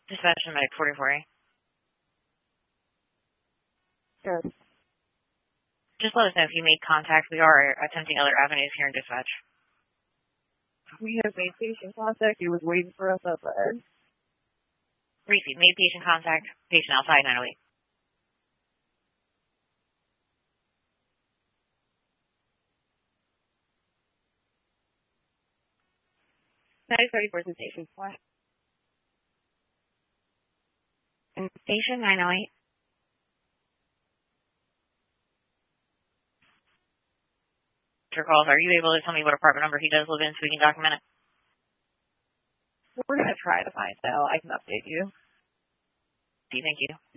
Dispatch to Medic 44A. Sure. Just let us know if you made contact. We are attempting other avenues here in dispatch. We have made patient contact. He was waiting for us outside. Repeat, made patient contact. Patient outside 908. Station. What? Station 908. Your calls. Are you able to tell me what apartment number he does live in so we can document it? We're going to try to find out. I can update you. Thank you.